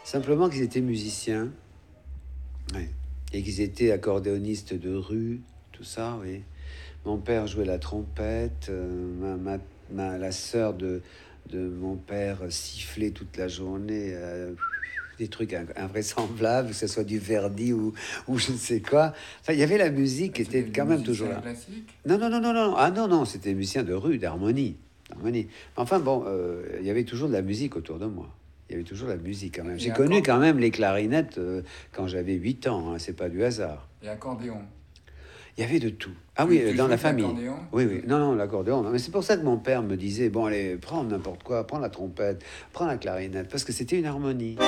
Simplement qu'ils étaient musiciens, ouais, et qu'ils étaient accordéonistes de rue, tout ça, oui. Mon père jouait la trompette, la sœur de mon père sifflait toute la journée, des trucs invraisemblables, que ce soit du Verdi ou je ne sais quoi. Enfin, il y avait la musique qui C'était était des quand même toujours musiciens là. classiques. Non, non, non, non, non. Ah non, non, c'était des musiciens de rue, d'harmonie. D'harmonie. Enfin bon, il y avait toujours de la musique autour de moi. Il y avait toujours de la musique quand même. Et, J'ai connu quand même les clarinettes quand j'avais 8 ans, hein, c'est pas du hasard. et accordéon. Il y avait de tout. Ah Tu, oui, tu dans jouais la de famille. l'accordéon? Oui, oui. Non, non, l'accordéon. Non. Mais c'est pour ça que mon père me disait, bon, allez, prends n'importe quoi, prends la trompette, prends la clarinette, parce que c'était une harmonie.